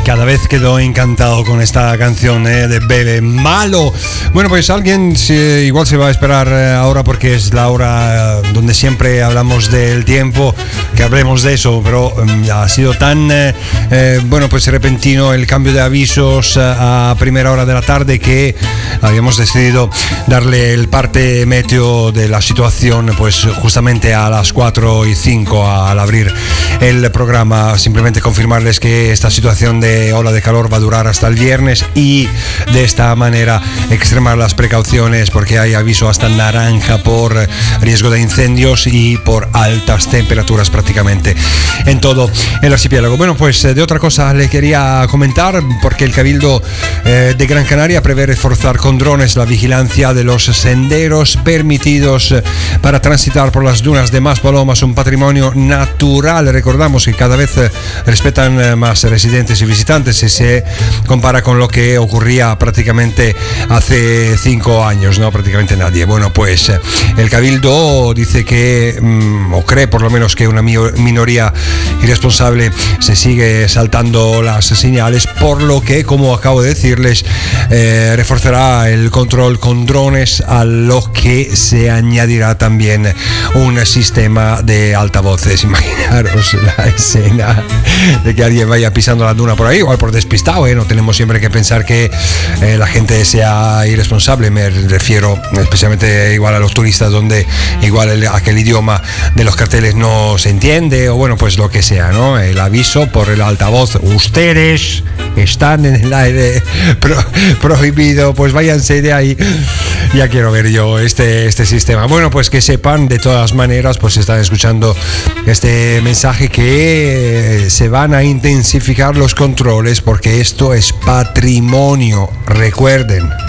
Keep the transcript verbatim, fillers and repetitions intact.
Cada vez quedo encantado con esta canción eh, de Bebe Malo. Bueno, pues alguien se, igual se va a esperar eh, ahora porque es la hora eh, donde siempre hablamos del tiempo, que hablemos de eso, pero eh, ha sido tan eh, eh, bueno, pues repentino el cambio de avisos eh, a primera hora de la tarde que habíamos decidido darle el parte meteo de la situación pues justamente a las cuatro y cinco al abrir el programa. Simplemente confirmarles que esta situación de ola de calor va a durar hasta el viernes y de esta manera extremar las precauciones porque hay aviso hasta naranja por riesgo de incendios y por altas temperaturas prácticamente en todo el archipiélago. Bueno, pues de otra cosa le quería comentar porque el Cabildo eh, de Gran Canaria prevé reforzar con drones la vigilancia de los senderos permitidos para transitar por las dunas de Maspalomas, un patrimonio natural. Recordamos que cada vez respetan más residentes y visitantes si se compara con lo que ocurría prácticamente hace cinco años, no prácticamente nadie. Bueno, pues el Cabildo dice que o cree por lo menos que una minoría irresponsable se sigue saltando las señales, por lo que, como acabo de decirles, eh, reforzará el control con drones, a lo que se añadirá también un sistema de altavoces. Imaginaros la escena de que alguien vaya pisando la duna por ahí, igual por despistado, ¿eh? No tenemos siempre que pensar que eh, la gente sea irresponsable, me refiero especialmente igual a los turistas donde igual el, aquel idioma de los carteles no se entiende, o bueno, pues lo que sea, ¿no? El aviso por el altavoz: ustedes están en el aire pro, prohibido, pues váyanse de ahí. Ya quiero ver yo este, este sistema. Bueno, pues que sepan de todas maneras, pues están escuchando este mensaje, que se van a intensificar los controles porque esto es patrimonio, recuerden.